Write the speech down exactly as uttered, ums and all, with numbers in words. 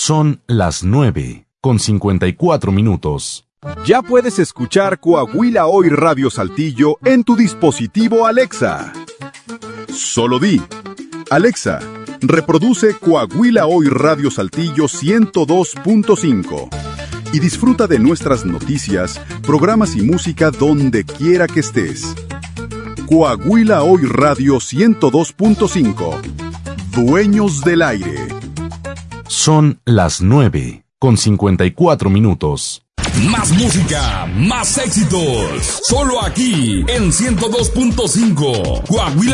Son las nueve con cincuenta y cuatro minutos. Ya puedes escuchar Coahuila Hoy Radio Saltillo en tu dispositivo Alexa. Solo di: Alexa, reproduce Coahuila Hoy Radio Saltillo ciento dos punto cinco y disfruta de nuestras noticias, programas y música donde quiera que estés. Coahuila Hoy Radio ciento dos punto cinco. Dueños del aire. Son las nueve con cincuenta y cuatro minutos. Más música, más éxitos. Solo aquí en ciento dos punto cinco. Coahuila